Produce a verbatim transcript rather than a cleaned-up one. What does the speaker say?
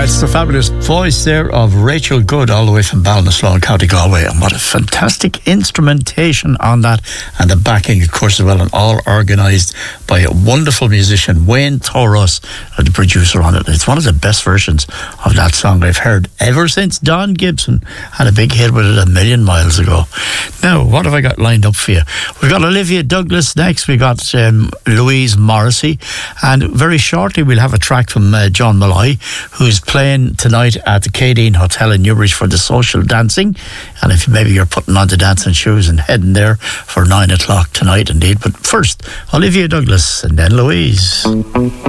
That's the fabulous voice there of Rachel Good, all the way from Ballinasloe, County Galway. And what a fantastic instrumentation on that. And the backing, of course, as well, and all organised by a wonderful musician, Wayne Thoros, the producer on it. It's one of the best versions of that song I've heard ever since Don Gibson had a big hit with it a million miles ago. Now, what have I got lined up for you? We've got Olivia Douglas next. We've got um, Louise Morrissey. And very shortly, we'll have a track from uh, John Malloy, who's playing tonight at the Cadine Hotel in Newbridge for the social dancing. And if maybe you're putting on the dancing shoes and heading there for nine o'clock tonight, indeed. But first, Olivia Douglas and then Louise.